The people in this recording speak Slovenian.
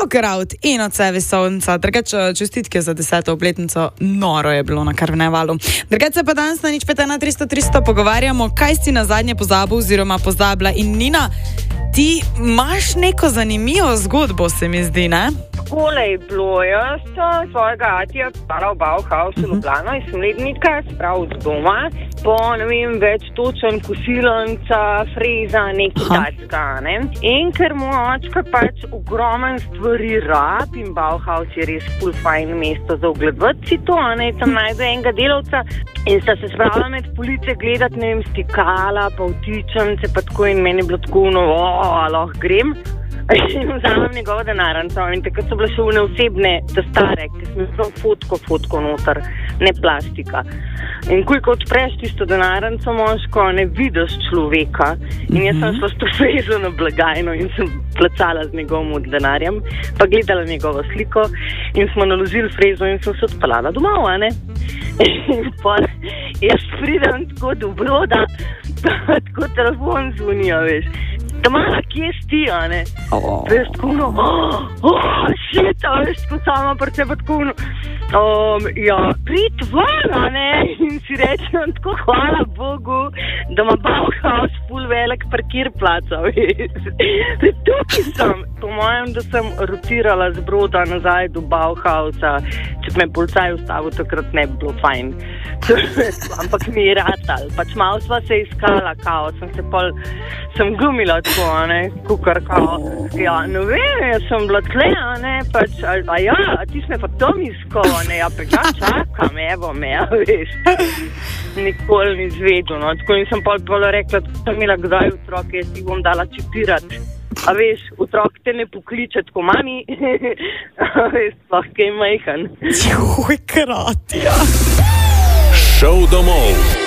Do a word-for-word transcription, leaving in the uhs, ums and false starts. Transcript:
Knockout in od sebe sonca. Drugače, čestitke za deseto obletnico. Noro je bilo na Karnevalu. Drugače pa danes na nič pet ena tristo tristo pogovarjamo, kaj si na zadnje pozabil oziroma pozabila. In Nina, ti imaš neko zanimivo zgodbo, se mi zdi, ne? Takole je bilo, jaz sem svojega atija spala v Bauhausu v Ljubljano in sem letnika spravil z doma po, ne vem, več točen kosilnica, freza, nekaj tacka, ne. In ker moj očka pač ogromen stvari rab in Bauhaus je res ful fajn mesto za ogledovati si to, ne, tam najde enega delavca in sta se spravila med police gledati, ne vem, stikala, pa vtičence, pa tako in meni je bilo tako, no, o, lahko grem. In vzamem njegovo denarnico in takrat so bile še une osebne, te stare, ki smo zelo fotko, fotko noter, ne plastika. In ko odpreš tisto denarnico moško, ne vidiš človeka. In jaz sem šla s to frezo na blagajno in sem placala z njegovim denarjem, pa gledala njegovo sliko in smo naložili frezo in sem se odpeljala domov, a ne? In pa jaz pridem tako do broda, tako telefon zvonijo, veš. Tamara, kje si ti, a ne? Oh. Veš, tako no, oh, oh, shit, a veš, tako sama pri sebe, tako no, um, ja, prid ven, a ne? In si rečem, tako hvala Bogu, da ima Bauhaus ful velik parkirplac, a veš. Tukaj sem, po mojem, da sem rotirala z broda nazaj do Bauhausa, če me policaj ustavil, takrat ne bi bilo fajn. Ampak mi je ratal, pač malo sva se iskala, kao, sem se pol, sem glumila tako, a ne, kukar, kao, ja, ne vem, jaz sem bila tle, a ne, pač, a, a ja, a ti si me pa tom iskal, a ne, ja, pa ja, čakam, evo me, a veš, nikoli ni zvedel, no, tako in sem pol, pol rekla, da sem imela kdaj otrok, jaz ti bom dala čipirati, a veš, otrok te ne pokliče tako, mami, a veš, lahko je majhen. Joj, kratija. Šel domov.